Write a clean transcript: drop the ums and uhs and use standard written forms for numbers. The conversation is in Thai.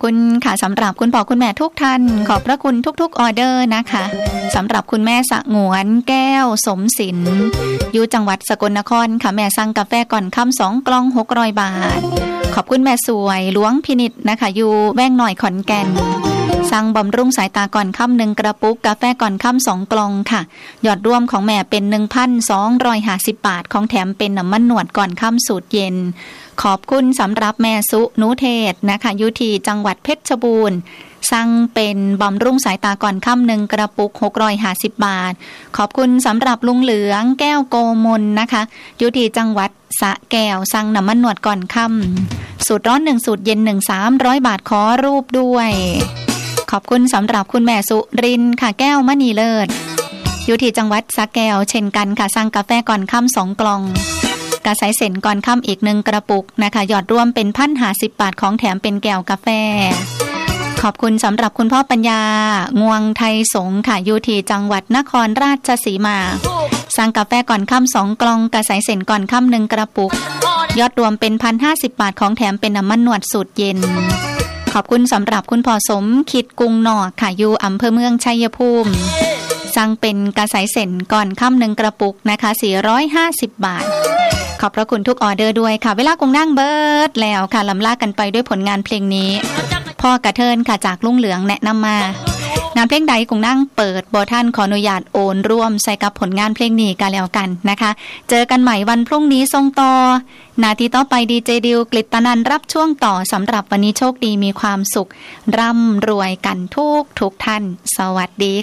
คุณค่ะสำหรับคุณพ่อคุณแม่ทุกท่านขอบพระคุณทุกๆออเดอร์นะคะสำหรับคุณแม่สงวนแก้วสมศิลป์อยู่จังหวัดสกลนครค่ะแม่สั่งกาแฟก่อนค่ำ2 กล่อง600 บาทขอบคุณแม่สวยหลวงพินิจนะคะอยู่แว่งหน่อยขอนแก่นสั่งบำรุงสายตาก่อนค่ำ1 กระปุกกาแฟก่อนค่ำ2 กล่องค่ะยอดรวมของแม่เป็น 1,250 บาทของแถมเป็นน้ำมันหนวดก่อนค่ำสูตรเย็นขอบคุณสำหรับแม่สุนุเทศนะคะอยู่ที่จังหวัดเพชรบูรณ์สั่งเป็นบำรุงสายตาก่อนค่ำ1 กระปุก650 บาทขอบคุณสำหรับลุงเหลืองแก้วโกมลนะคะอยู่ที่จังหวัดสระแก้วสั่งน้ำมันหนวดก่อนค่ำสูตรร้อน1สูตรเย็น1 300 บาทขอรูปด้วยขอบคุณสำหรับคุณแม่สุรินทร์ค่ะแก้วมณีเลิศอยู่ที่จังหวัดสระแก้วเช่นกันค่ะสั่งกาแฟก่อนค่ำ2 กล่องกาใสเส้นก่อนค่ำอีก1 กระปุกนะคะยอดรวมเป็น1,050 บาทของแถมเป็นแก้วกาแฟขอบคุณสำหรับคุณพ่อปัญญางวงไทยสงค่ะอยู่ที่จังหวัดนครราชสีมาสั่งกาแฟก่อนค่ำ2 กล่องกาใสเส้นก่อนค่ำ1 กระปุกยอดรวมเป็น1,050 บาทของแถมเป็นน้ำมันหนวดสูตรเย็นขอบคุณสำหรับคุณพ่อสมคิดกุงนอกค่ะอยู่อำเภอเมืองชัยภูมิสั่งเป็นกาใสเส้นก่อนค่ำ1 กระปุกนะคะ450 บาทขอบพระคุณทุกออเดอร์ด้วยค่ะเวลากุ้งนั่งเบิร์ดแล้วค่ะลำลากันไปด้วยผลงานเพลงนี้พ่อกระเทินค่ะจากลุงเหลืองแนะนำมางานเพลงใดกุ้งนั่งเปิดบอท่านขออนุญาตโอนร่วมใส่กับผลงานเพลงนี้กันแล้วกันนะคะเจอกันใหม่วันพรุ่งนี้ทรงต่อนาทีต่อไปดีเจดิวกฤตนันท์รับช่วงต่อสำหรับวันนี้โชคดีมีความสุขร่ำรวยกันทุกท่านสวัสดี